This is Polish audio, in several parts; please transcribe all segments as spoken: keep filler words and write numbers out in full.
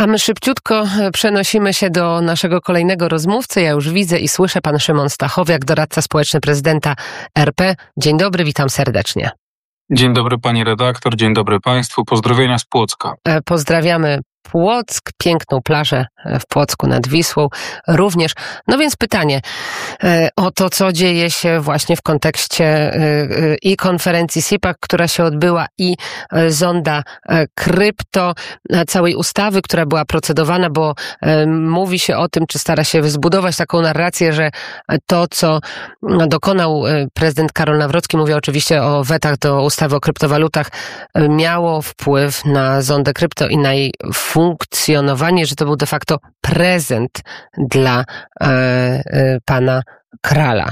A my szybciutko przenosimy się do naszego kolejnego rozmówcy. Ja już widzę i słyszę pan Szymon Stachowiak, doradca społeczny prezydenta R P. Dzień dobry, witam serdecznie. Dzień dobry pani redaktor, dzień dobry państwu. Pozdrowienia z Płocka. Pozdrawiamy Płock, piękną plażę w Płocku nad Wisłą również. No więc pytanie o to, co dzieje się właśnie w kontekście i konferencji S I P A C, która się odbyła, i zonda krypto, całej ustawy, która była procedowana, bo mówi się o tym, czy stara się zbudować taką narrację, że to, co dokonał prezydent Karol Nawrocki, mówię oczywiście o wetach do ustawy o kryptowalutach, miało wpływ na zondę krypto i na jej funkcjonowanie, że to był de facto prezent dla e, e, pana Krala.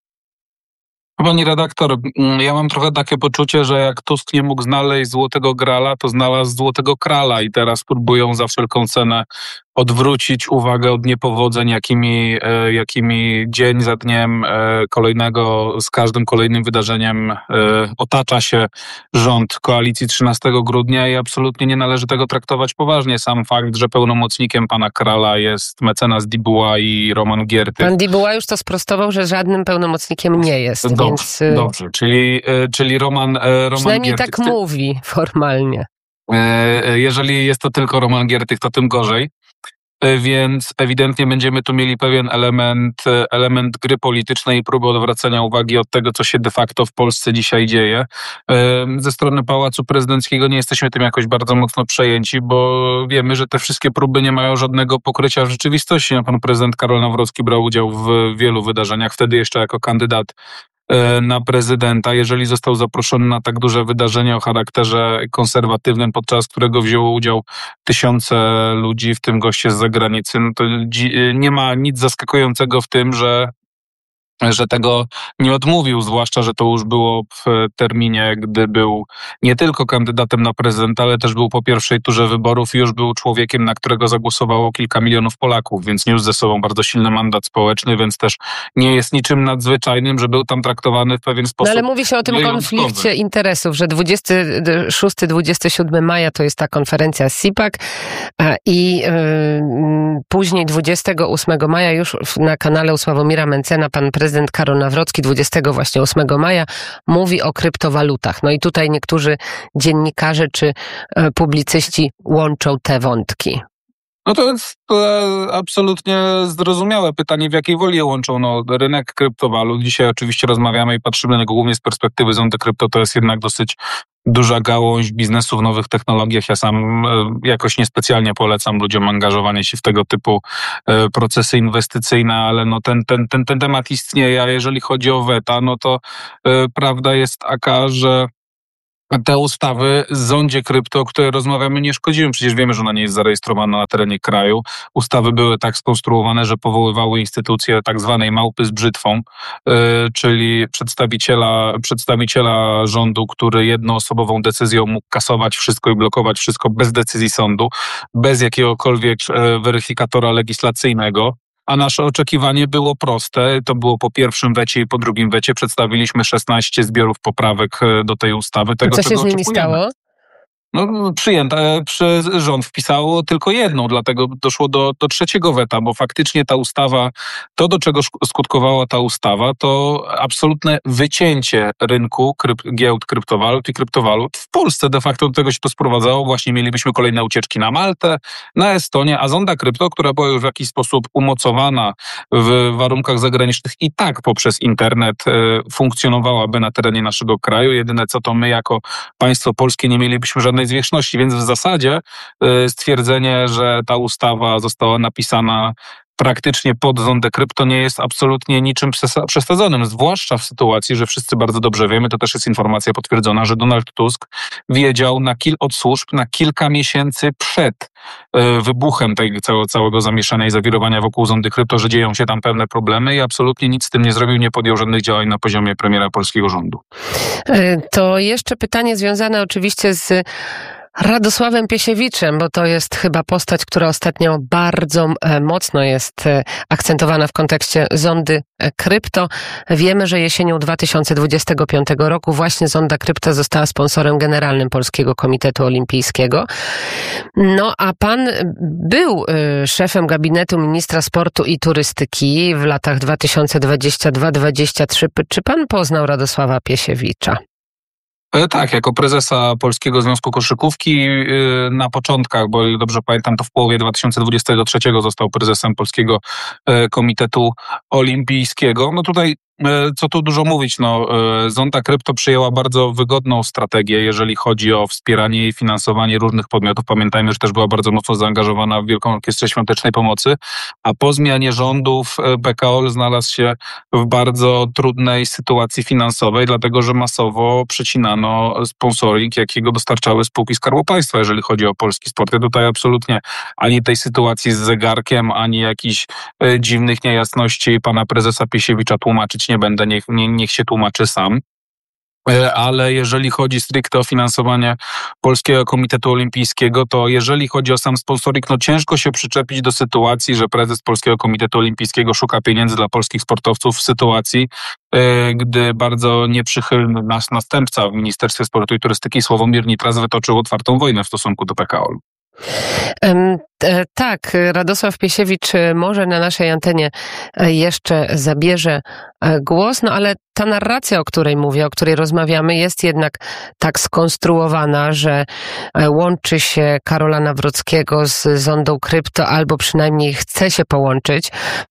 Pani redaktor, ja mam trochę takie poczucie, że jak Tusk nie mógł znaleźć złotego grala, to znalazł złotego krala i teraz próbują za wszelką cenę odwrócić uwagę od niepowodzeń, jakimi, jakimi dzień za dniem kolejnego, z każdym kolejnym wydarzeniem otacza się rząd koalicji trzynastego grudnia i absolutnie nie należy tego traktować poważnie. Sam fakt, że pełnomocnikiem pana Krala jest mecenas Dibuła i Roman Giertych. Pan Dibuła już to sprostował, że żadnym pełnomocnikiem nie jest. Dobrze, więc... dobrze. Czyli, czyli Roman, Roman Przynajmniej Giertych. tak mówi formalnie. Jeżeli jest to tylko Roman Giertych, to tym gorzej. Więc ewidentnie będziemy tu mieli pewien element, element gry politycznej i próby odwracania uwagi od tego, co się de facto w Polsce dzisiaj dzieje. Ze strony Pałacu Prezydenckiego nie jesteśmy tym jakoś bardzo mocno przejęci, bo wiemy, że te wszystkie próby nie mają żadnego pokrycia w rzeczywistości. Pan prezydent Karol Nawrocki brał udział w wielu wydarzeniach, wtedy jeszcze jako kandydat na prezydenta. Jeżeli został zaproszony na tak duże wydarzenie o charakterze konserwatywnym, podczas którego wzięło udział tysiące ludzi, w tym goście z zagranicy, no to nie ma nic zaskakującego w tym, że że tego nie odmówił, zwłaszcza, że to już było w terminie, gdy był nie tylko kandydatem na prezydenta, ale też był po pierwszej turze wyborów i już był człowiekiem, na którego zagłosowało kilka milionów Polaków, więc niósł ze sobą bardzo silny mandat społeczny, więc też nie jest niczym nadzwyczajnym, że był tam traktowany w pewien sposób. No ale mówi się o tym wyjątkowy. konflikcie interesów, że dwudziestego szóstego do dwudziestego siódmego maja to jest ta konferencja S I P A C i yy, później dwudziestego ósmego maja już na kanale u Sławomira Mencena pan prezydent Prezydent Karol Nawrocki dwudziestego ósmego maja mówi o kryptowalutach. No i tutaj niektórzy dziennikarze czy publicyści łączą te wątki. No to jest e, absolutnie zrozumiałe pytanie, w jakiej woli je łączą. No, rynek kryptowalut. Dzisiaj oczywiście rozmawiamy i patrzymy na niego głównie z perspektywy zondy krypto. To jest jednak dosyć duża gałąź biznesu w nowych technologiach. Ja sam e, jakoś niespecjalnie polecam ludziom angażowanie się w tego typu e, procesy inwestycyjne, ale no ten, ten, ten, ten temat istnieje. A jeżeli chodzi o weta, no to e, prawda jest taka, że te ustawy z zondzie krypto, o której rozmawiamy, nie szkodziły. Przecież wiemy, że ona nie jest zarejestrowana na terenie kraju. Ustawy były tak skonstruowane, że powoływały instytucje tak zwanej małpy z brzytwą, yy, czyli przedstawiciela, przedstawiciela rządu, który jednoosobową decyzją mógł kasować wszystko i blokować wszystko bez decyzji sądu, bez jakiegokolwiek yy, weryfikatora legislacyjnego. A nasze oczekiwanie było proste. To było po pierwszym wecie i po drugim wecie. Przedstawiliśmy szesnaście zbiorów poprawek do tej ustawy. Tego, co się czego z nimi oczekujemy. stało? No, przyjęte przez rząd wpisało tylko jedną, dlatego doszło do, do trzeciego weta, bo faktycznie ta ustawa, to do czego skutkowała ta ustawa, to absolutne wycięcie rynku kryp, giełd kryptowalut i kryptowalut. W Polsce de facto do tego się to sprowadzało. Właśnie mielibyśmy kolejne ucieczki na Maltę, na Estonię, a zonda krypto, która była już w jakiś sposób umocowana w warunkach zagranicznych i tak poprzez internet e, funkcjonowałaby na terenie naszego kraju. Jedyne co to my jako państwo polskie nie mielibyśmy żadnej zwierzchności, więc w zasadzie y, stwierdzenie, że ta ustawa została napisana praktycznie pod zondę krypto nie jest absolutnie niczym przesadzonym, zwłaszcza w sytuacji, że wszyscy bardzo dobrze wiemy, to też jest informacja potwierdzona, że Donald Tusk wiedział na kil od służb na kilka miesięcy przed y, wybuchem tego całego, całego zamieszania i zawirowania wokół zondy krypto, że dzieją się tam pewne problemy i absolutnie nic z tym nie zrobił, nie podjął żadnych działań na poziomie premiera polskiego rządu. To jeszcze pytanie związane oczywiście z Radosławem Piesiewiczem, bo to jest chyba postać, która ostatnio bardzo mocno jest akcentowana w kontekście zondy krypto. Wiemy, że jesienią dwa tysiące dwudziestego piątego roku właśnie zonda krypto została sponsorem generalnym Polskiego Komitetu Olimpijskiego. No a pan był szefem gabinetu ministra sportu i turystyki w latach dwa tysiące dwudziestym drugim do dwudziestego trzeciego. Czy pan poznał Radosława Piesiewicza? Tak, jako prezesa Polskiego Związku Koszykówki na początkach, bo dobrze pamiętam, to w połowie dwa tysiące dwudziestego trzeciego został prezesem Polskiego Komitetu Olimpijskiego. No tutaj co tu dużo mówić, no zonda krypto przyjęła bardzo wygodną strategię, jeżeli chodzi o wspieranie i finansowanie różnych podmiotów. Pamiętajmy, że też była bardzo mocno zaangażowana w Wielką Orkiestrę Świątecznej Pomocy, a po zmianie rządów P K O L znalazł się w bardzo trudnej sytuacji finansowej, dlatego że masowo przecinano sponsoring, jakiego dostarczały spółki Skarbu Państwa, jeżeli chodzi o polski sport. Ja tutaj absolutnie ani tej sytuacji z zegarkiem, ani jakichś dziwnych niejasności pana prezesa Piesiewicza tłumaczyć nie będę, niech, nie, niech się tłumaczy sam. Ale jeżeli chodzi stricte o finansowanie Polskiego Komitetu Olimpijskiego, to jeżeli chodzi o sam sponsoring, no ciężko się przyczepić do sytuacji, że prezes Polskiego Komitetu Olimpijskiego szuka pieniędzy dla polskich sportowców w sytuacji, gdy bardzo nieprzychylny nasz następca w Ministerstwie Sportu i Turystyki Sławomir Nitras wytoczył otwartą wojnę w stosunku do P K O L. Um, e, tak, Radosław Piesiewicz może na naszej antenie jeszcze zabierze głos, no ale ta narracja, o której mówię, o której rozmawiamy, jest jednak tak skonstruowana, że łączy się Karola Nawrockiego z zondą krypto, albo przynajmniej chce się połączyć.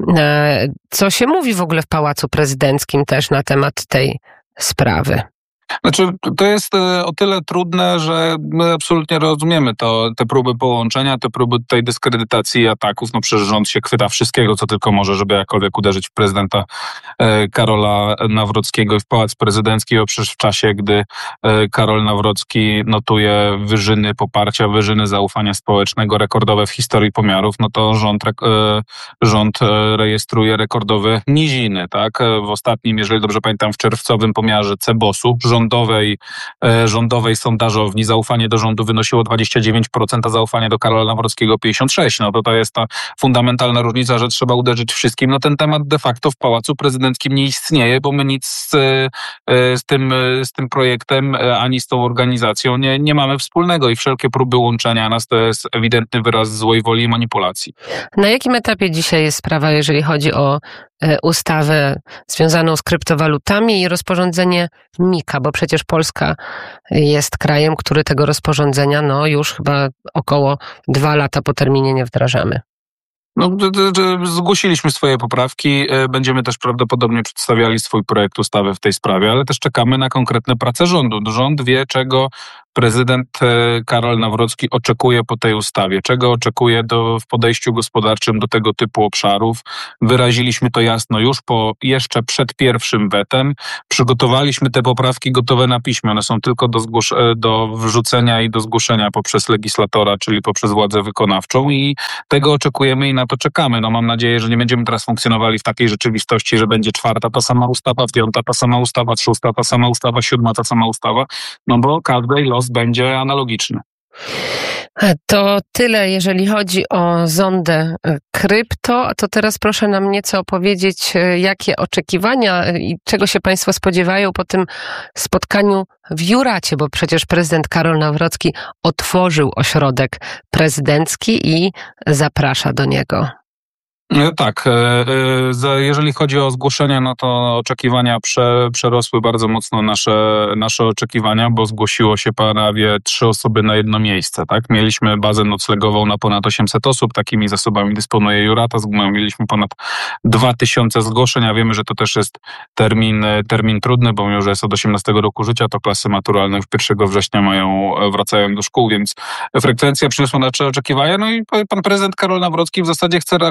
Co się mówi w ogóle w Pałacu Prezydenckim też na temat tej sprawy? Znaczy, to jest o tyle trudne, że my absolutnie rozumiemy to, te próby połączenia, te próby tej dyskredytacji i ataków. No przecież rząd się chwyta wszystkiego, co tylko może, żeby jakkolwiek uderzyć w prezydenta Karola Nawrockiego i w Pałac Prezydencki, bo przecież w czasie, gdy Karol Nawrocki notuje wyżyny poparcia, wyżyny zaufania społecznego, rekordowe w historii pomiarów, no to rząd, rząd rejestruje rekordowe niziny, tak? W ostatnim, jeżeli dobrze pamiętam, w czerwcowym pomiarze Cebosu, rządowej, rządowej sondażowni zaufanie do rządu wynosiło dwadzieścia dziewięć procent, a zaufanie do Karola Nawrockiego pięćdziesiąt sześć procent. No to to jest ta fundamentalna różnica, że trzeba uderzyć wszystkim. No ten temat de facto w Pałacu Prezydenckim nie istnieje, bo my nic z, z, tym, z tym projektem ani z tą organizacją nie, nie mamy wspólnego i wszelkie próby łączenia nas to jest ewidentny wyraz złej woli i manipulacji. Na jakim etapie dzisiaj jest sprawa, jeżeli chodzi o ustawę związaną z kryptowalutami i rozporządzenie Mika, bo przecież Polska jest krajem, który tego rozporządzenia no już chyba około dwa lata po terminie nie wdrażamy. No, zgłosiliśmy swoje poprawki, będziemy też prawdopodobnie przedstawiali swój projekt ustawy w tej sprawie, ale też czekamy na konkretne prace rządu. Rząd wie, czego prezydent Karol Nawrocki oczekuje po tej ustawie, czego oczekuje do, w podejściu gospodarczym do tego typu obszarów. Wyraziliśmy to jasno już po, jeszcze przed pierwszym wetem. Przygotowaliśmy te poprawki gotowe na piśmie. One są tylko do, zgłos- do wrzucenia i do zgłoszenia poprzez legislatora, czyli poprzez władzę wykonawczą i tego oczekujemy i na to czekamy. No mam nadzieję, że nie będziemy teraz funkcjonowali w takiej rzeczywistości, że będzie czwarta ta sama ustawa, piąta ta sama ustawa, szósta ta sama ustawa, siódma ta sama ustawa, no bo każdej los będzie analogiczny. To tyle, jeżeli chodzi o zondę krypto. To teraz proszę nam nieco opowiedzieć, jakie oczekiwania i czego się państwo spodziewają po tym spotkaniu w Juracie, bo przecież prezydent Karol Nawrocki otworzył ośrodek prezydencki i zaprasza do niego. Tak, jeżeli chodzi o zgłoszenia, no to oczekiwania prze, przerosły bardzo mocno nasze, nasze oczekiwania, bo zgłosiło się prawie trzy osoby na jedno miejsce. Tak? Mieliśmy bazę noclegową na ponad osiemset osób, takimi zasobami dysponuje Jurata, mieliśmy ponad dwa tysiące zgłoszeń, a wiemy, że to też jest termin, termin trudny, bo mimo że jest od osiemnastego roku życia, to klasy maturalne już pierwszego września mają, wracają do szkół, więc frekwencja przyniosła nasze oczekiwania, no i pan prezydent Karol Nawrocki w zasadzie chce realizować to,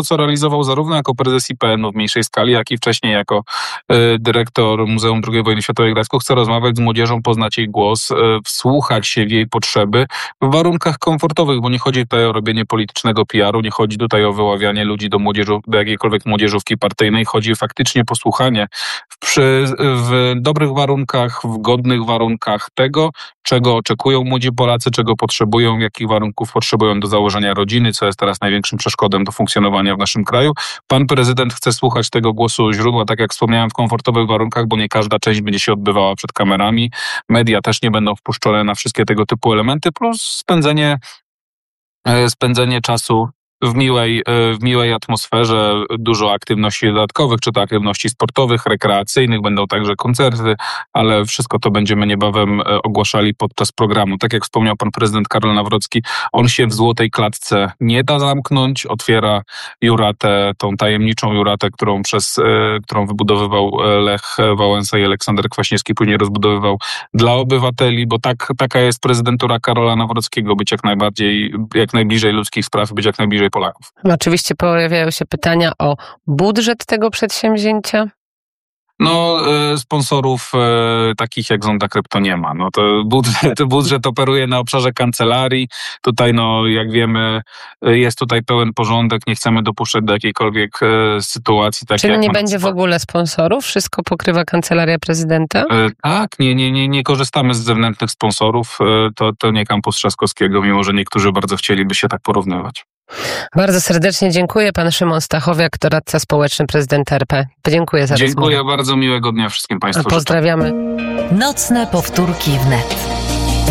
to, co realizował zarówno jako prezes I P N u w mniejszej skali, jak i wcześniej jako y, dyrektor Muzeum drugiej Wojny Światowej w Gdańsku. Chce rozmawiać z młodzieżą, poznać jej głos, y, wsłuchać się w jej potrzeby w warunkach komfortowych, bo nie chodzi tutaj o robienie politycznego P R u, nie chodzi tutaj o wyławianie ludzi do młodzieżu, do jakiejkolwiek młodzieżówki partyjnej. Chodzi faktycznie posłuchanie w, przy, w dobrych warunkach, w godnych warunkach tego, czego oczekują młodzi Polacy, czego potrzebują, jakich warunków potrzebują do założenia rodziny, co jest teraz największym przeszkodem do funkcjonowania w naszym kraju. Pan prezydent chce słuchać tego głosu źródła, tak jak wspomniałem, w komfortowych warunkach, bo nie każda część będzie się odbywała przed kamerami. Media też nie będą wpuszczone na wszystkie tego typu elementy, plus spędzenie, spędzenie czasu w miłej, w miłej atmosferze, dużo aktywności dodatkowych, czy to aktywności sportowych, rekreacyjnych, będą także koncerty, ale wszystko to będziemy niebawem ogłaszali podczas programu. Tak jak wspomniał pan prezydent Karol Nawrocki, on się w złotej klatce nie da zamknąć, otwiera juratę, tą tajemniczą juratę, którą przez, którą wybudowywał Lech Wałęsa i Aleksander Kwaśniewski, później rozbudowywał dla obywateli, bo tak, taka jest prezydentura Karola Nawrockiego, być jak najbardziej, jak najbliżej ludzkich spraw, być jak najbliżej Polaków. Oczywiście pojawiają się pytania o budżet tego przedsięwzięcia. No, e, sponsorów e, takich jak Zonda Krypto nie ma. No to budżet, budżet operuje na obszarze kancelarii. Tutaj, no, jak wiemy, jest tutaj pełen porządek. Nie chcemy dopuszczać do jakiejkolwiek e, sytuacji takiej. Czyli nie będzie w ogóle sponsorów? Wszystko pokrywa kancelaria prezydenta? E, tak, nie, nie, nie, nie korzystamy z zewnętrznych sponsorów. E, to, to nie kampus Trzaskowskiego, mimo że niektórzy bardzo chcieliby się tak porównywać. Bardzo serdecznie dziękuję. Pan Szymon Stachowiak, doradca społeczny prezydenta R P. Dziękuję za rozmowę. Dziękuję bardzo, miłego dnia wszystkim państwu. Pozdrawiamy. Nocne powtórki wnet.